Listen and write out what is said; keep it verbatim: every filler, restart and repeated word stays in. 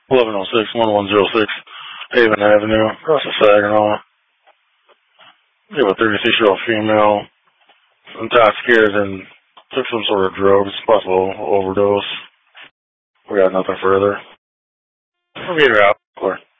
eleven oh six, one one zero six, Haven Avenue, across the Saginaw. We have a thirty-six-year-old female, intoxicated and took some sort of drugs, possible overdose. We got nothing further. We'll get her out.